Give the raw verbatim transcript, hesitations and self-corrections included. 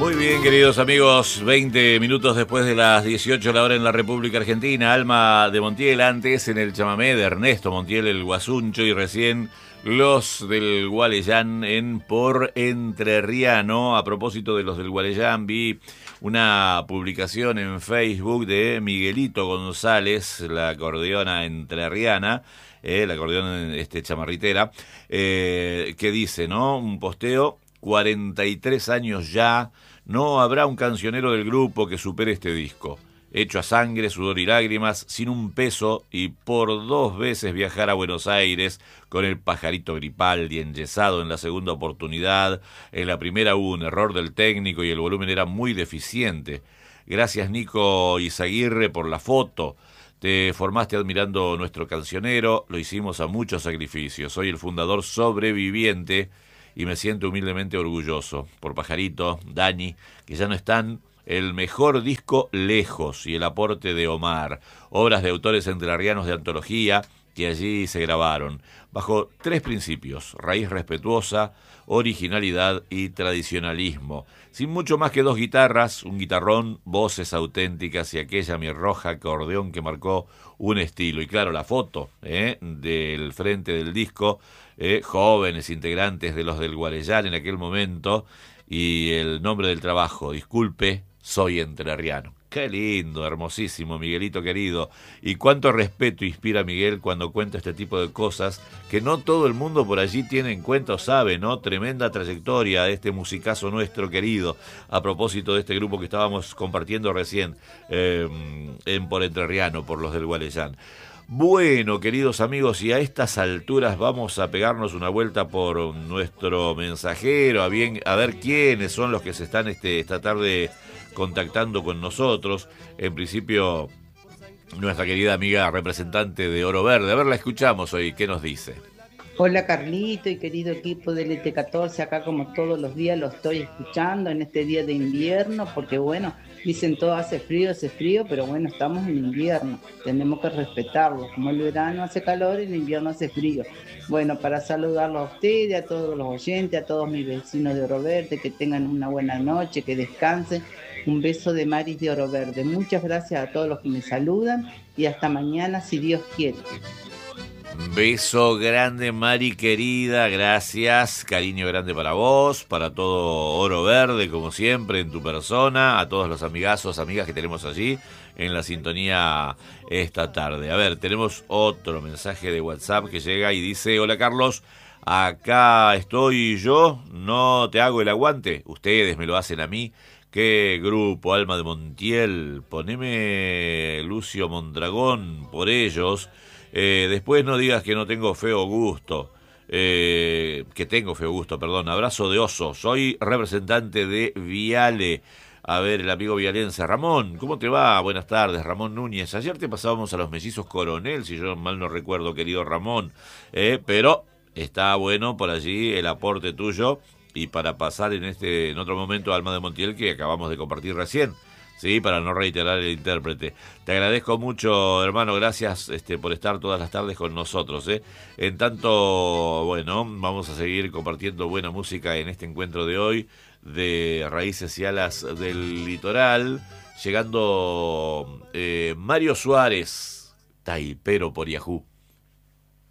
Muy bien, queridos amigos, veinte minutos después de las dieciocho la hora en la República Argentina. Alma de Montiel, antes en el chamamé de Ernesto Montiel, el Guasuncho, y recién los del Gualeyán en Por Entrerriano. A propósito de los del Gualeyán, vi una publicación en Facebook de Miguelito González, la acordeona entrerriana, eh, la acordeona este, chamarritera, eh, que dice, ¿no? Un posteo, cuarenta y tres años ya. No habrá un cancionero del grupo que supere este disco. Hecho a sangre, sudor y lágrimas, sin un peso, y por dos veces viajar a Buenos Aires con el pajarito Gripaldi enyesado en la segunda oportunidad. En la primera hubo un error del técnico y el volumen era muy deficiente. Gracias, Nico Izaguirre, por la foto. Te formaste admirando nuestro cancionero, lo hicimos a muchos sacrificios. Soy el fundador sobreviviente y me siento humildemente orgulloso por Pajarito, Dani, que ya no están, el mejor disco lejos y el aporte de Omar, obras de autores entrerrianos de antología que allí se grabaron, bajo tres principios: raíz respetuosa, originalidad y tradicionalismo, sin mucho más que dos guitarras, un guitarrón, voces auténticas y aquella mi roja acordeón que marcó un estilo. Y claro, la foto ¿eh? del frente del disco, eh, jóvenes integrantes de los del Gualeyán en aquel momento, y el nombre del trabajo, disculpe, soy entrerriano. Qué lindo, hermosísimo, Miguelito querido. Y cuánto respeto inspira Miguel cuando cuenta este tipo de cosas que no todo el mundo por allí tiene en cuenta o sabe, ¿no? Tremenda trayectoria de este musicazo nuestro querido. A propósito de este grupo que estábamos compartiendo recién eh, en Por Entrerriano, por los del Gualeyán. Bueno, queridos amigos, y a estas alturas vamos a pegarnos una vuelta por nuestro mensajero, a, bien, a ver quiénes son los que se están este, esta tarde contactando con nosotros. En principio, nuestra querida amiga representante de Oro Verde. A ver, la escuchamos hoy. ¿Qué nos dice? Hola Carlito y querido equipo del E T catorce, acá como todos los días lo estoy escuchando en este día de invierno, porque bueno, dicen todo hace frío, hace frío, pero bueno, estamos en invierno, tenemos que respetarlo, como el verano hace calor y el invierno hace frío. Bueno, para saludarlo a ustedes, a todos los oyentes, a todos mis vecinos de Oro Verde, que tengan una buena noche, que descansen. Un beso de Maris de Oro Verde. Muchas gracias a todos los que me saludan y hasta mañana si Dios quiere. Beso grande, Mari querida, gracias, cariño grande para vos, para todo Oro Verde, como siempre, en tu persona, a todos los amigazos, amigas que tenemos allí en la sintonía esta tarde. A ver, tenemos otro mensaje de WhatsApp que llega y dice: hola Carlos, acá estoy yo, no te hago el aguante, ustedes me lo hacen a mí. Qué grupo, Alma de Montiel, poneme Lucio Mondragón por ellos. Eh, después no digas que no tengo feo gusto, eh, que tengo feo gusto, perdón. Abrazo de oso, soy representante de Viale. A ver, el amigo vialense, Ramón, ¿cómo te va? Buenas tardes, Ramón Núñez. Ayer te pasábamos a los mellizos Coronel, si yo mal no recuerdo, querido Ramón, eh, pero está bueno por allí el aporte tuyo. Y para pasar en este en otro momento a Alma de Montiel, que acabamos de compartir recién, sí, para no reiterar el intérprete. Te agradezco mucho, hermano, gracias este, por estar todas las tardes con nosotros. ¿eh? En tanto, bueno, vamos a seguir compartiendo buena música en este encuentro de hoy de Raíces y Alas del Litoral, llegando eh, Mario Suárez, Taipero por Yahoo.